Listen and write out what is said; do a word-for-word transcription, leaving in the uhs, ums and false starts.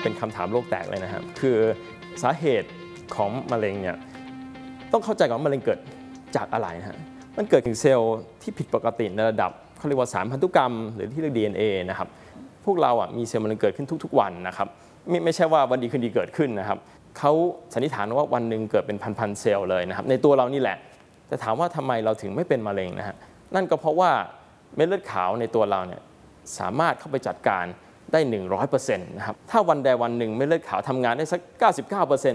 เป็นคำถามโลกแตกเลยนะครับคือสาเหตุของมะเร็งเนี่ยต้องเข้าใจก่อนว่ามะเร็งเกิดจากอะไรฮะมันเกิดจากเซลล์ที่ผิดปกติในระดับเขาเรียกว่าสารพันธุกรรมหรือที่เรียก ดี เอ็น เอ นะครับพวกเราอ่ะมีเซลล์มะเร็งเกิดขึ้นทุกๆวันนะครับไม่ไม่ใช่ว่าวันดีคืนดีเกิดขึ้นนะครับเขาสันนิษฐานว่าวันหนึ่งเกิดเป็นพันๆเซลล์เลยนะครับในตัวเรานี่แหละแต่ถามว่าทำไมเราถึงไม่เป็นมะเร็งนะฮะนั่นก็เพราะว่าเม็ดเลือดขาวในตัวเราเนี่ยสามารถเข้าไปจัดการได้ หนึ่งร้อยเปอร์เซ็นต์ นะครับถ้าวันใดวันหนึ่งเม็ดเลือดขาวทำงานได้สัก เก้าสิบเก้าเปอร์เซ็นต์